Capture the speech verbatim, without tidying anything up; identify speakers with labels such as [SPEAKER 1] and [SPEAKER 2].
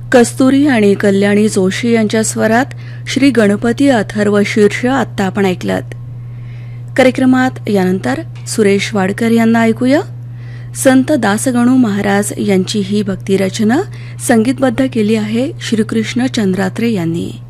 [SPEAKER 1] कस्तुरी आणि कल्याणी जोशी यांच्या स्वरात श्री गणपती अथर्व शीर्ष आत्ता आपण ऐकलत. कार्यक्रमात यानंतर सुरेश वाडकर यांना ऐकूया. संत दासगणू महाराज यांची ही भक्तिरचना संगीतबद्ध केली आहे श्रीकृष्ण चंद्रात्रे यांनी.